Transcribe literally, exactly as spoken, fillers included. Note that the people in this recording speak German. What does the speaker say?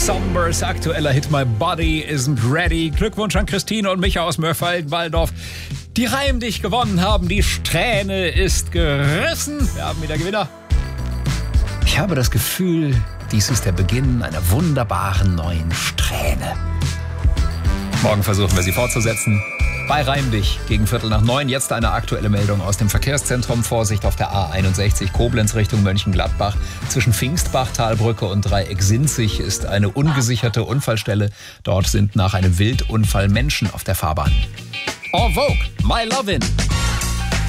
Sombers aktueller Hit My Body Isn't Ready. Glückwunsch an Christine und Micha aus Mörfelden-Walldorf, die reimdig gewonnen haben. Die Strähne ist gerissen. Wir haben wieder Gewinner. Ich habe das Gefühl, dies ist der Beginn einer wunderbaren neuen Strähne. Morgen versuchen wir sie fortzusetzen. Bei Reim dich gegen Viertel nach neun. Jetzt eine aktuelle Meldung aus dem Verkehrszentrum. Vorsicht auf der A einundsechzig Koblenz Richtung Mönchengladbach. Zwischen Pfingstbach, Talbrücke und Dreieck Sinzig ist eine ungesicherte Unfallstelle. Dort sind nach einem Wildunfall Menschen auf der Fahrbahn. En Vogue, My Lovin'.